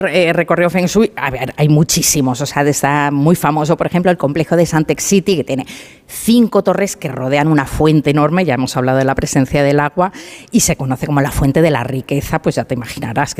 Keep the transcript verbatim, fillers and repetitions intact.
Eh, recorrido Feng Shui, a ver, hay muchísimos, o sea, está muy famoso, por ejemplo, el complejo de Suntec City, que tiene cinco torres que rodean una fuente enorme, ya hemos hablado de la presencia del agua, y se conoce como la fuente de la riqueza, pues ya te imaginarás que